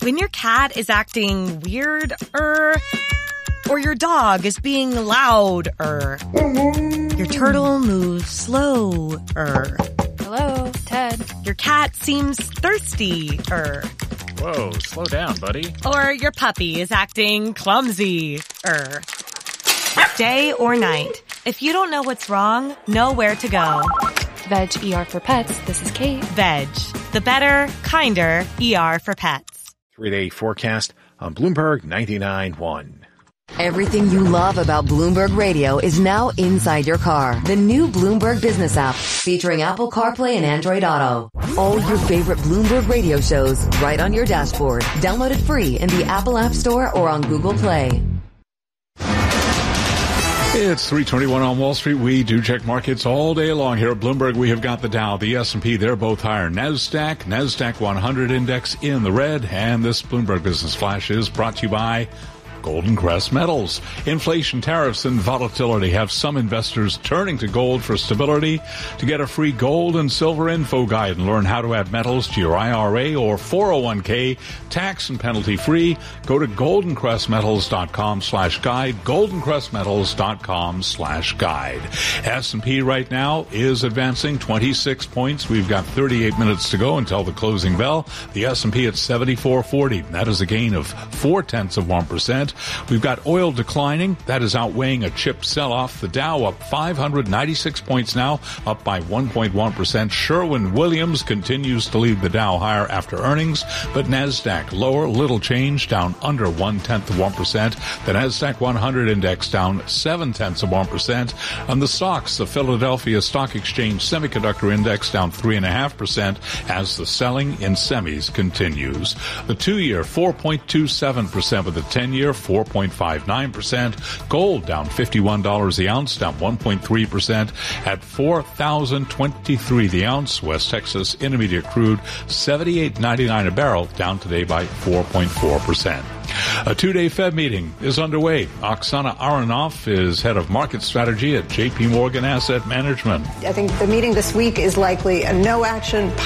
When your cat is acting weird, or your dog is being loud, your turtle moves slow, Hello, Ted. Your cat seems thirsty, Whoa, slow down, buddy. Or your puppy is acting clumsy, Day or night, if you don't know what's wrong, know where to go. Veg ER for Pets. This is Kate. Veg, the better, kinder ER for pets. 3-day forecast on Bloomberg 99.1. Everything you love about Bloomberg Radio is now inside your car. The new Bloomberg Business app featuring Apple CarPlay and Android Auto. All your favorite Bloomberg Radio shows right on your dashboard. Download it free in the Apple App Store or on Google Play. It's 3:21 on Wall Street. We do check markets all day long here at Bloomberg. We have got the Dow, the S&P, they're both higher. NASDAQ 100 index in the red. And this Bloomberg Business Flash is brought to you by Golden Crest Metals. Inflation, tariffs, and volatility have some investors turning to gold for stability. To get a free gold and silver info guide and learn how to add metals to your IRA or 401k, tax and penalty free, go to goldencrestmetals.com/guide, goldencrestmetals.com/guide. S&P right now is advancing 26 points. We've got 38 minutes to go until the closing bell. The S&P at 7440. That is a gain of 0.4%. We've got oil declining. That is outweighing a chip sell-off. The Dow up 596 points now, up by 1.1%. Sherwin-Williams continues to lead the Dow higher after earnings, but NASDAQ lower, little change, down under 0.1%. The NASDAQ 100 index down 0.7%. On the stocks, the Philadelphia Stock Exchange Semiconductor Index down 3.5% as the selling in semis continues. The 2-year 4.27%, with the 10-year 4.59%. Gold down $51 the ounce, down 1.3% at $4,023 the ounce. West Texas Intermediate crude $78.99 a barrel, down today by 4.4%. A 2-day Fed meeting is underway. Oksana Aronoff is head of market strategy at JP Morgan Asset Management. I think the meeting this week is likely a no action